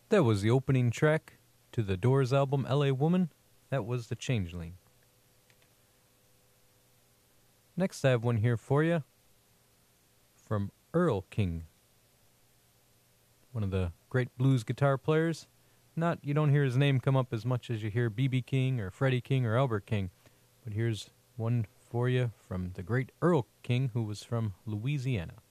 That was the opening track to the Doors album L.A. Woman. That was The Changeling. Next I have one here for you from Earl King, one of the great blues guitar players. You don't hear his name come up as much as you hear B.B. King or Freddie King or Albert King, but here's one for you from the great Earl King, who was from Louisiana.